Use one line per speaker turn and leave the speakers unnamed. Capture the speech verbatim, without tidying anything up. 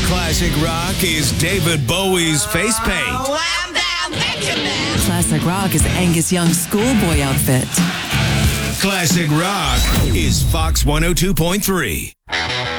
Classic rock is David Bowie's face paint.
Wham, bam, Benjamin.
Classic rock is Angus Young's schoolboy outfit.
Classic rock is Fox one oh two point three.